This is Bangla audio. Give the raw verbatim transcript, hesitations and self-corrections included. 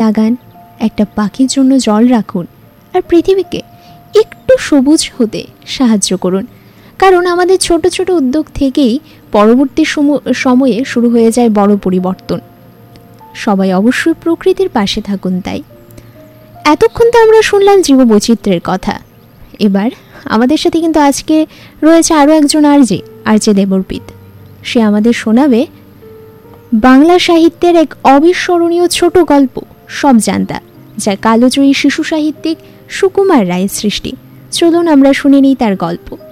লাগান, একটা পাখির জন্য জল রাখুন, আর পৃথিবীকে একটু সবুজ হতে সাহায্য করুন। কারণ আমাদের ছোট ছোট উদ্যোগ থেকেই পরবর্তী সময়ে শুরু হয়ে যায় বড় পরিবর্তন। সবাই অবশ্যই প্রকৃতির পাশে থাকুন। তাই এতক্ষণ তো আমরা শুনলাম জীববৈচিত্র্যের কথা। এবার আমাদের সাথে কিন্তু আজকে রয়েছে আরও একজন আরজে, আরজে দেবরপিত। সে আমাদের শোনাবে বাংলা সাহিত্যের এক অবিস্মরণীয় ছোট গল্প সব জানতা, যা কালোজয়ী শিশু সাহিত্যিক সুকুমার রায়ের সৃষ্টি। চলুন আমরা শুনে নিই তার গল্প।